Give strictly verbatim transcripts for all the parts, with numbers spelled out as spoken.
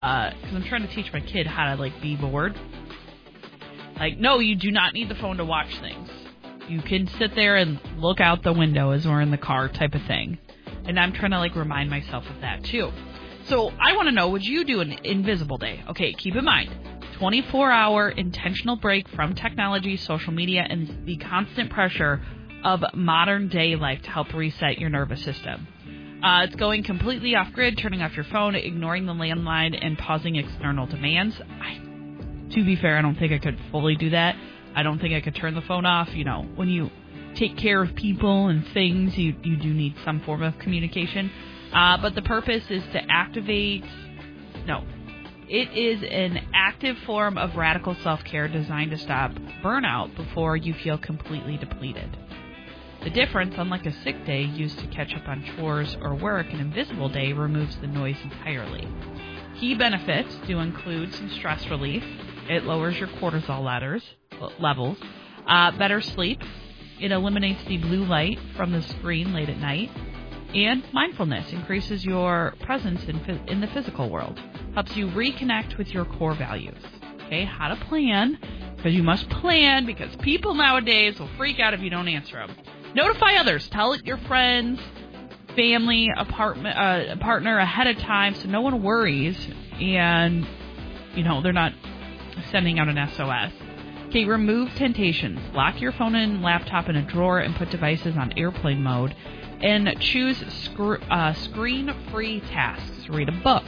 because I'm trying to teach my kid how to, like, be bored. Like, no, you do not need the phone to watch things. You can sit there and look out the window as we're in the car type of thing. And I'm trying to, like, remind myself of that, too. So I want to know, would you do an invisible day? Okay, keep in mind, twenty-four hour intentional break from technology, social media, and the constant pressure of modern day life to help reset your nervous system. Uh, it's going completely off grid, turning off your phone, ignoring the landline, and pausing external demands. I, to be fair, I don't think I could fully do that. I don't think I could turn the phone off. You know, when you take care of people and things, you, you do need some form of communication. Uh, but the purpose is to activate, no, it is an active form of radical self-care designed to stop burnout before you feel completely depleted. The difference, unlike a sick day used to catch up on chores or work, an invisible day removes the noise entirely. Key benefits do include some stress relief. It lowers your cortisol ladders, levels, uh, better sleep. It eliminates the blue light from the screen late at night. And mindfulness increases your presence in, in the physical world. Helps you reconnect with your core values. Okay, how to plan, because you must plan, because people nowadays will freak out if you don't answer them. Notify others. Tell your friends, family, apartment, uh, partner ahead of time so no one worries and, you know, they're not sending out an S O S. Okay, remove temptations. Lock your phone and laptop in a drawer and put devices on airplane mode. And choose sc- uh, screen-free tasks. Read a book.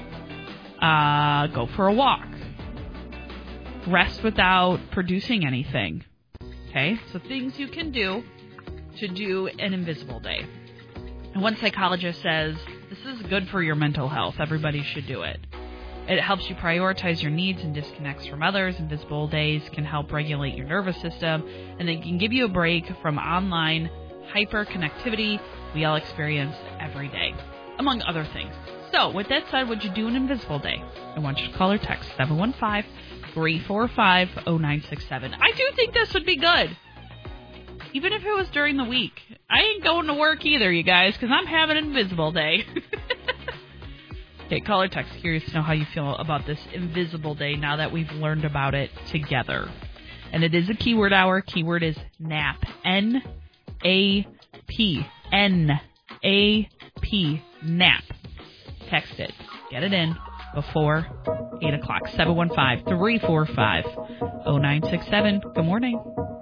Uh, go for a walk. Rest without producing anything. Okay, so things you can do to do an invisible day. And one psychologist says, this is good for your mental health. Everybody should do it. It helps you prioritize your needs and disconnects from others. Invisible days can help regulate your nervous system, and they can give you a break from online hyper-connectivity we all experience every day, among other things. So, with that said, would you do an invisible day? I want you to call or text seven one five, three four five, zero nine six seven. I do think this would be good. Even if it was during the week. I ain't going to work either, you guys, because I'm having an invisible day. Okay, call or text. Curious to know how you feel about this invisible day now that we've learned about it together. And it is a keyword hour. Keyword is nap. N A P. N A P. Nap. Text it. Get it in before eight o'clock. seven one five, three four five, zero nine six seven. Good morning.